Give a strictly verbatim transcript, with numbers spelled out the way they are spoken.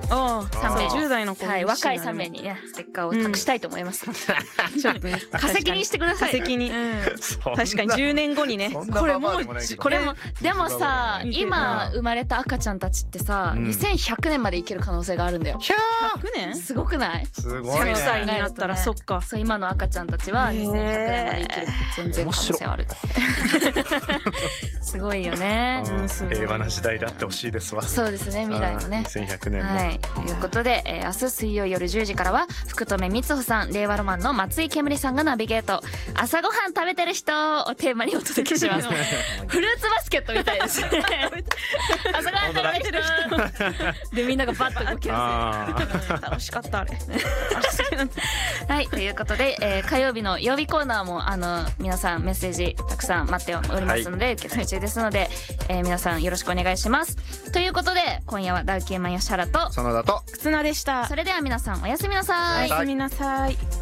ああ、 さんめいじゅう代の子、 はい、若いさんめいにねステッカーを託したいと思います、うん、 ちょっとね化石にしてください。 化石に、うん、確かにじゅうねんごにねこれもうこれもでもさ今生まれた赤ちゃんたちってさ、うん、にせんひゃくねんまで生きる可能性があるんだよ。 ひゃくねんすごくない？ すごいね。 ひゃくさいになったら、ね、そっか。 そう今の赤ちゃんたちはにせんひゃくねんまで生きる全然可能性あるすごいよね、 うん、平和な時代であってほしいですわ。 そうですね、未来もね。 にせんひゃくねんも、 はい、ということで、えー、明日水曜夜じゅうじからは福留光穂さん、令和ロマンの松井けむりさんがナビゲート、朝ごはん食べてる人をテーマにお届けしますフルーツバスケットみたいですね朝ごはん食べてる人でみんながバッと動きますね楽しかったあれはい、ということで、えー、火曜日の曜日コーナーもあの皆さんメッセージたくさん待っておりますので、はい、受付中ですので、えー、皆さんよろしくお願いします。ということで今夜はダウキューマン吉原と園田と忽那でした。 それでは皆さんおやすみなさい。 おやすみなさい。